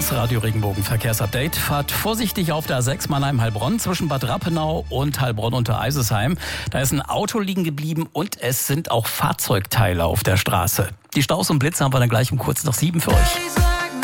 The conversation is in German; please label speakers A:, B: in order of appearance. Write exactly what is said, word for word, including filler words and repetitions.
A: Das Radio Regenbogen Verkehrsupdate. Fahrt vorsichtig auf der A sechs Mannheim-Heilbronn zwischen Bad Rappenau und Heilbronn unter Eisesheim. Da ist ein Auto liegen geblieben und es sind auch Fahrzeugteile auf der Straße. Die Staus und Blitze haben wir dann gleich um kurz nach sieben für euch.